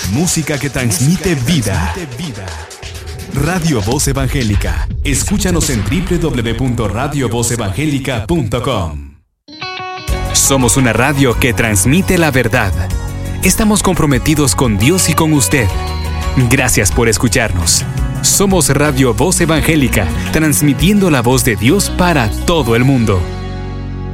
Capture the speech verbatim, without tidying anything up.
Música que transmite vida. Radio Voz Evangélica. Escúchanos en doble u doble u doble u punto radio voz evangélica punto com. Somos una radio que transmite la verdad. Estamos comprometidos con Dios y con usted. Gracias por escucharnos. Somos Radio Voz Evangélica, transmitiendo la voz de Dios para todo el mundo.